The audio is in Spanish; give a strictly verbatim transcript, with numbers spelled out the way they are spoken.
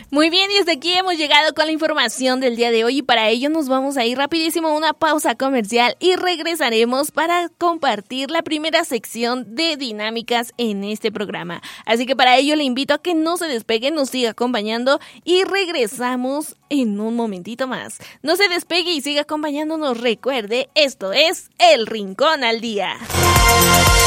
Muy bien, y hasta aquí hemos llegado con la información del día de hoy y para ello nos vamos a ir rapidísimo a una pausa comercial y regresaremos para compartir la primera sección de dinámicas en este programa. Así que para ello le invito a que no se despegue, nos siga acompañando y regresamos en un momentito más. No se despegue y siga acompañándonos. Recuerde, esto es El Rincón al Día.